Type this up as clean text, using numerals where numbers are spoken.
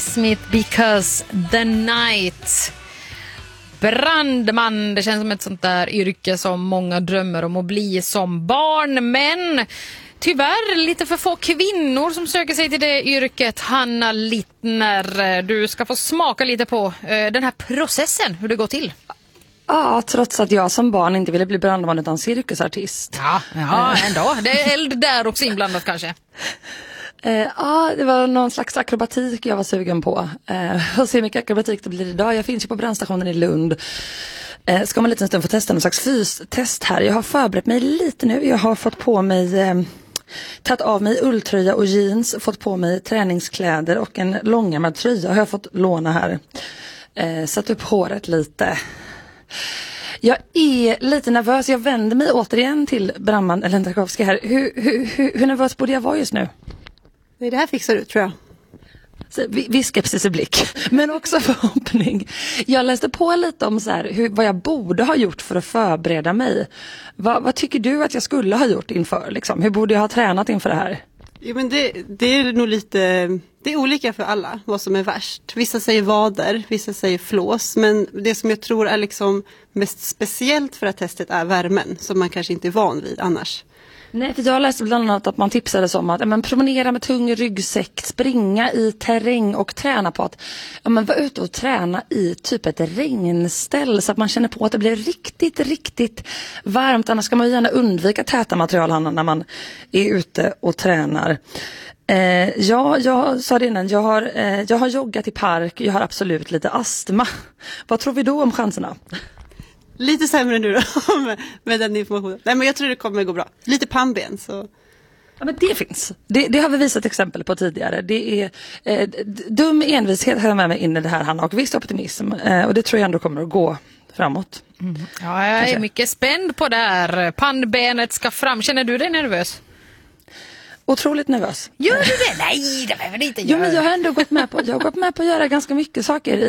Smith, Because the Night. Brandman, det känns som ett sånt där yrke som många drömmer om att bli som barn, men tyvärr lite för få kvinnor som söker sig till det yrket. Hanna Littner, du ska få smaka lite på den här processen, hur det går till. Ja, trots att jag som barn inte ville bli brandman utan cirkusartist. Ja, ändå. Det är eld där också inblandat kanske. Ja, det var någon slags akrobatik jag var sugen på. Och se hur mycket akrobatik det blir idag. Jag finns ju på brandstationen i Lund. Ska man en liten stund få testa någon slags fystest här. Jag har förberett mig lite nu. Jag har fått på mig, tagit av mig ulltröja och jeans. Fått på mig träningskläder och en långärmad tröja har jag fått låna här. Satt upp håret lite. Jag är lite nervös. Jag vänder mig återigen till brandman Ellen Tarkovsky här. Hur nervös borde jag vara just nu? Det här fixar du, tror jag. Viss skepsis i blick, men också förhoppning. Jag läste på lite om så här, vad jag borde ha gjort för att förbereda mig. Vad tycker du att jag skulle ha gjort inför? Liksom? Hur borde jag ha tränat inför det här? Jo, men det är nog lite... Det är olika för alla vad som är värst. Vissa säger vader, vissa säger flås. Men det som jag tror är liksom mest speciellt för det här testet är värmen. Som man kanske inte är van vid annars. Nej, för jag läste bland annat att man tipsade om att promenera med tung ryggsäck, springa i terräng och träna på att vara ute och träna i typ ett regnställ så att man känner på att det blir riktigt, riktigt varmt. Annars ska man ju gärna undvika täta material när man är ute och tränar. Jag sa det innan, jag har joggat i park, jag har absolut lite astma. Vad tror vi då om chanserna? Lite sämre nu då, med den informationen. Nej, men jag tror det kommer gå bra. Lite pannben så... Ja, men det finns. Det har vi visat exempel på tidigare. Det är dum envishet har jag med mig in i det här, Hanna, och viss optimism. Och det tror jag ändå kommer att gå framåt. Mm. Ja, jag är mycket spänd på det här. Pannbenet ska fram. Känner du dig nervös? Otroligt nervös. Gör du det? Nej, det behöver det inte göra. Jo, men jag har ändå gått med på att göra ganska mycket saker